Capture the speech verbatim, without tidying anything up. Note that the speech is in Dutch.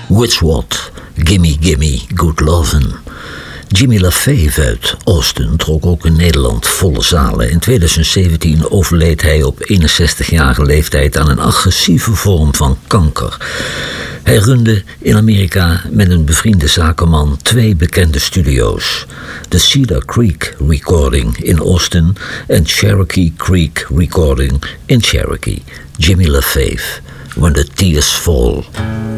What's What, Gimme Gimme Good Lovin'. Jimmy LaFave uit Austin trok ook in Nederland volle zalen. In twintig zeventien overleed hij op eenenzestigjarige leeftijd aan een agressieve vorm van kanker. Hij runde in Amerika met een bevriende zakenman twee bekende studio's. De Cedar Creek Recording in Austin en Cherokee Creek Recording in Cherokee. Jimmy LaFave, When the Tears Fall.